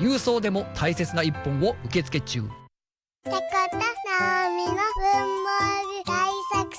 郵送でも大切な一本を受付中。 高田直美の文房具大作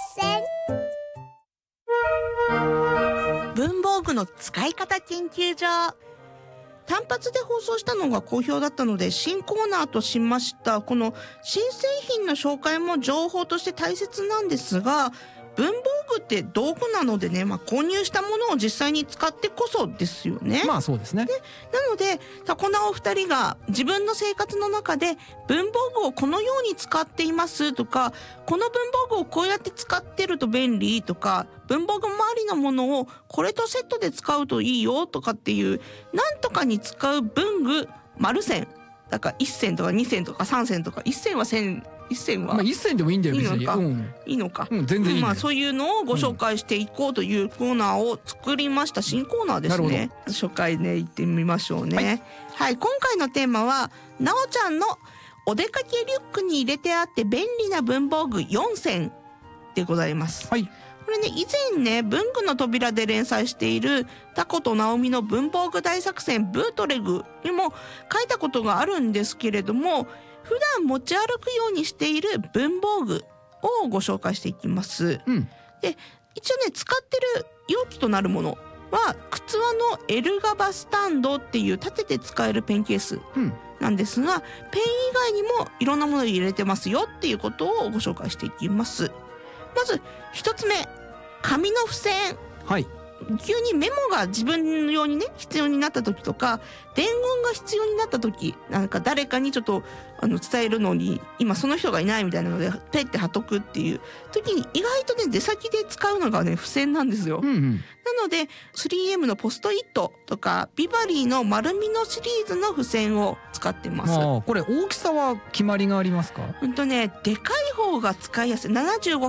戦。 文房具の使い方研究所。単発で放送したのが好評だったので新コーナーとしました。この新製品の紹介も情報として大切なんですが、文房具って道具なのでね、購入したものを実際に使ってこそですよね。 そうですね。 なのでタコナオ2人が自分の生活の中で文房具をこのように使っていますとか、この文房具をこうやって使ってると便利とか、文房具周りのものをこれとセットで使うといいよとかっていう、なんとかに使う文具丸線だから1銭とか2銭とか3銭とか、1銭は1000、1銭は 1銭でもいいんだよ別に。 いいのか、 全然いいね。 そういうのをご紹介していこうというコーナーを作りました。新コーナーですね。初回ね行ってみましょうね。はい、今回のテーマはなおちゃんのお出かけリュックに入れてあって便利な文房具4選でございます。 はい。 これね、以前ね、文具の扉で連載しているタコとナオミの文房具大作戦ブートレグにも書いたことがあるんですけれども、普段持ち歩くようにしている文房具をご紹介していきます。で、一応ね、使ってる容器となるものは靴輪のエルガバスタンドっていう立てて使えるペンケースなんですが、ペン以外にもいろんなものを入れてますよっていうことをご紹介していきます。まず一つ目、紙の付箋。はい。急にメモが自分用にね必要になった時とか、伝言が必要になった時、なんか誰かにちょっと伝えるのに今その人がいないみたいなのでペッて貼っとくっていう時に、意外とね出先で使うのがね付箋なんですよ。なので 3M のポストイットとかビバリーの丸みのシリーズの付箋を使ってます。 これ大きさは決まりがありますか？ でかい方が使いやすい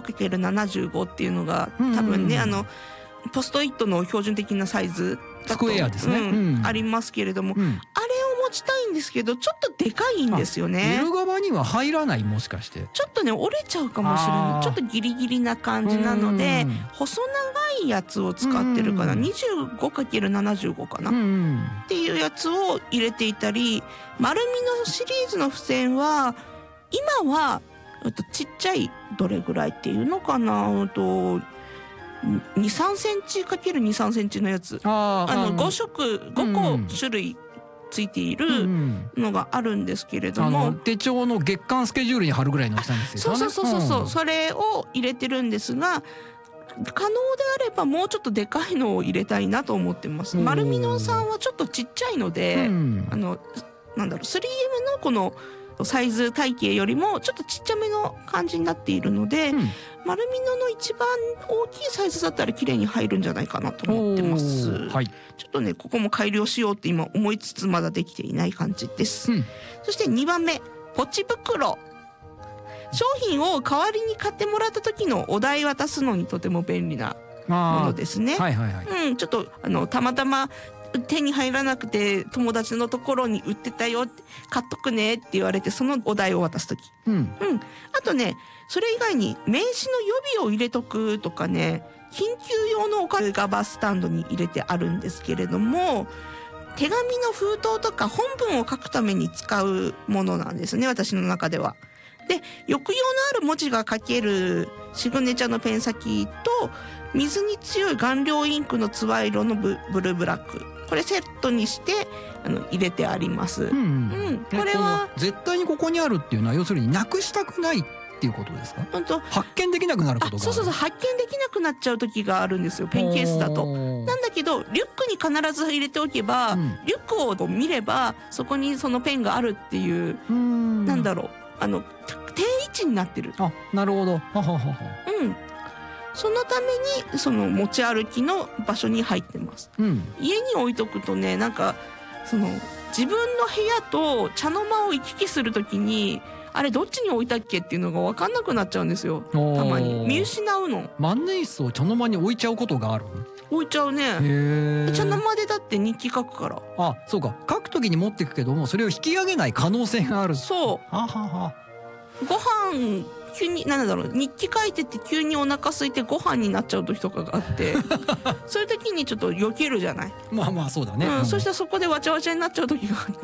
75×75 っていうのが多分ね、ポストイットの標準的なサイズだとスクエアですね、 ありますけれども、あれを持ちたいんですけどちょっとでかいんですよね。 エルガバには入らない、もしかしてちょっとね折れちゃうかもしれない。ちょっとギリギリな感じなので細長いやつを使ってるかな、25×75 かな、っていうやつを入れていたり、丸みのシリーズの付箋は今はちっちゃい、どれぐらいっていうのかな、2,3 センチ ×2、3センチのやつ、5個種類ついているのがあるんですけれども、 手帳の月間スケジュールに貼るぐらいの大きさですよね。 そう、それを入れてるんですが、可能であればもうちょっとでかいのを入れたいなと思ってます。丸みのさんはちょっとちっちゃいので、3M のこのサイズ体型よりもちょっとちっちゃめの感じになっているので、丸みの一番大きいサイズだったら綺麗に入るんじゃないかなと思ってます。ちょっとねここも改良しようって今思いつつまだできていない感じです。そして2番目、ポチ袋。商品を代わりに買ってもらった時のお題渡すのにとても便利なものですね。ちょっとたまたま手に入らなくて友達のところに売ってたよ、買っとくねって言われて、そのお題を渡すとき、あとね、それ以外に名刺の予備を入れとくとかね、緊急用のお金がバスタンドに入れてあるんですけれども、手紙の封筒とか本文を書くために使うものなんですね、私の中では。で、抑揚のある文字が書けるシグネチャーのペン先と、水に強い顔料インクのツワ色のブルーブラック、これセットにして入れてあります。これは絶対にここにあるっていうのは、要するになくしたくないっていうことですか？発見できなくなることがある。 そう、発見できなくなっちゃう時があるんですよ、ペンケースだと。なんだけどリュックに必ず入れておけば、リュックを見ればそこにそのペンがあるっていう、なんだろう、定位置になってる。 なるほど。 そのためにその持ち歩きの場所に入ってます。家に置いとくとね、なんかその自分の部屋と茶の間を行き来するときに、あれどっちに置いたっけっていうのが分かんなくなっちゃうんですよ。たまに見失うの。 万年筆を茶の間に置いちゃうことがある？ 置いちゃうね。茶の間でだって日記書くから。 そうか。書くときに持っていくけども、それを引き上げない可能性がある。 そう。ご飯急に日記書いてて急にお腹空いてご飯になっちゃう時とかがあってそういう時にちょっと避けるじゃない。 そうだね。 そしたらそこでわちゃわちゃになっちゃう時があって